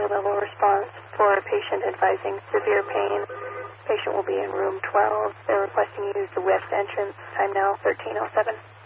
level response for a patient advising severe pain. Patient will be in room 12. They're requesting you use the west entrance. Time now 13:07.